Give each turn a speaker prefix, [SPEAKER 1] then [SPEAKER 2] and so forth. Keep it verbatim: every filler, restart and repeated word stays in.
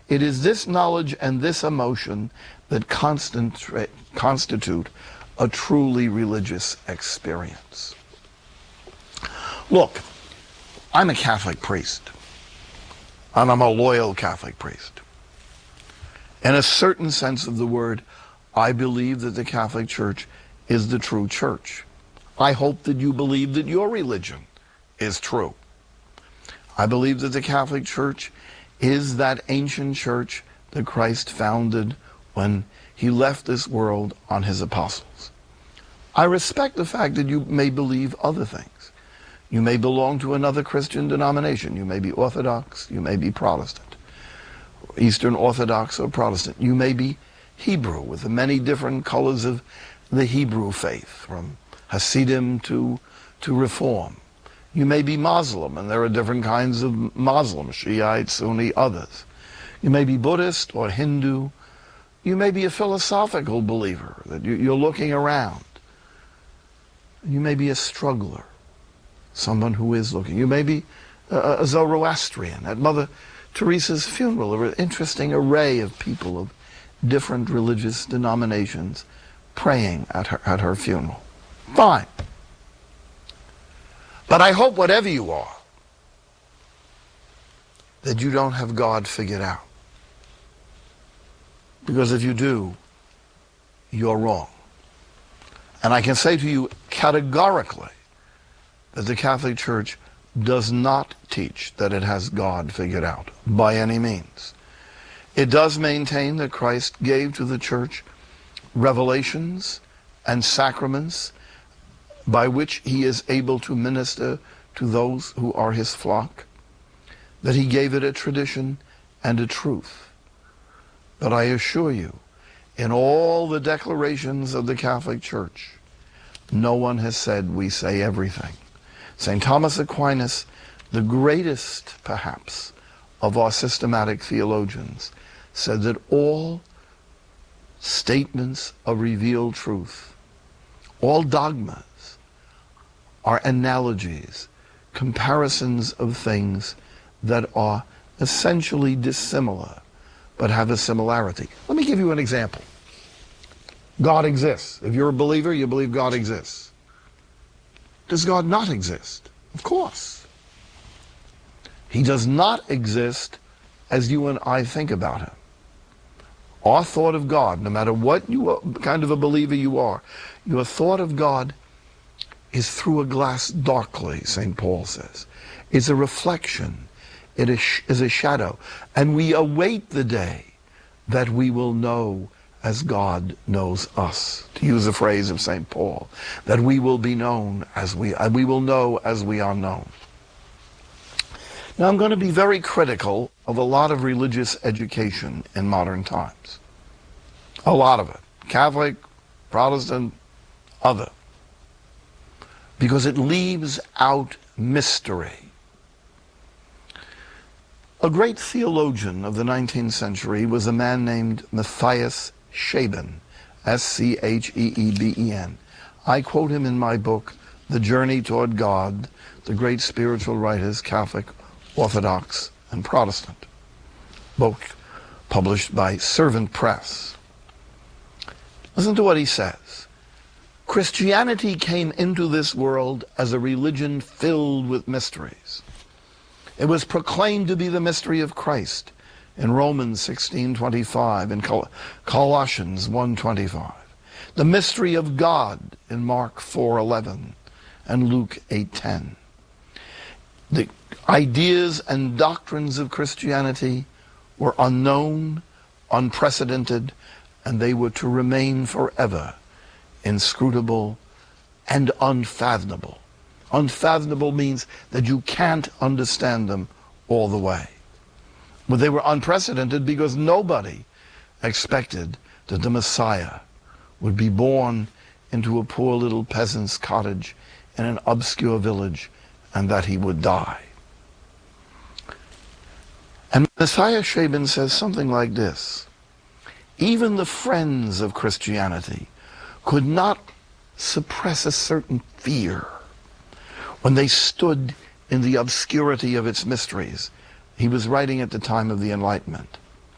[SPEAKER 1] It is this knowledge and this emotion that constitute a truly religious experience. Look, I'm a Catholic priest, and I'm a loyal Catholic priest. In a certain sense of the word, I believe that the Catholic Church is the true church. I hope that you believe that your religion is true. I believe that the Catholic Church is that ancient church that Christ founded when he left this world on his apostles. I respect the fact that you may believe other things. You may belong to another Christian denomination. You may be Orthodox, you may be Protestant, Eastern Orthodox or Protestant. You may be Hebrew, with the many different colors of the Hebrew faith, from Hasidim to, to Reform. You may be Muslim, and there are different kinds of Muslims, Shiite, Sunni, others. You may be Buddhist or Hindu. You may be a philosophical believer, that you, you're looking around. You may be a struggler, someone who is looking. You may be a, a Zoroastrian. At Mother Teresa's funeral, there were an interesting array of people of different religious denominations praying at her, at her funeral. Fine. But I hope whatever you are, that you don't have God figured out. Because if you do, you're wrong. And I can say to you categorically that the Catholic Church does not teach that it has God figured out by any means. It does maintain that Christ gave to the Church revelations and sacraments by which he is able to minister to those who are his flock, that he gave it a tradition and a truth. But I assure you, in all the declarations of the Catholic Church, no one has said we say everything. Saint Thomas Aquinas, the greatest, perhaps, of our systematic theologians, said that all statements of revealed truth, all dogmas, are analogies, comparisons of things that are essentially dissimilar, but have a similarity. Let me give you an example. God exists. If you're a believer, you believe God exists. Does God not exist? Of course. He does not exist as you and I think about him. Our thought of God, no matter what you are, kind of a believer you are, your thought of God is through a glass darkly, Saint Paul says. It's a reflection. It is a shadow. And we await the day that we will know as God knows us, to use a phrase of Saint Paul, that we will be known as we, uh, we will know as we are known. Now I'm going to be very critical of a lot of religious education in modern times. A lot of it. Catholic, Protestant, other. Because it leaves out mystery. A great theologian of the nineteenth century was a man named Matthias Scheeben, S C H E E B E N. I quote him in my book, The Journey Toward God, the Great Spiritual Writers, Catholic, Orthodox, and Protestant. Book published by Servant Press. Listen to what he says. Christianity came into this world as a religion filled with mysteries. It was proclaimed to be the mystery of Christ in Romans sixteen twenty-five and Col Colossians one twenty-five. The mystery of God in Mark four eleven and Luke eight ten. The ideas and doctrines of Christianity were unknown, unprecedented, and they were to remain forever inscrutable and unfathomable. Unfathomable means that you can't understand them all the way. But they were unprecedented because nobody expected that the Messiah would be born into a poor little peasant's cottage in an obscure village and that he would die. And Matthias Scheeben says something like this: even the friends of Christianity could not suppress a certain fear when they stood in the obscurity of its mysteries. He was writing at the time of the Enlightenment.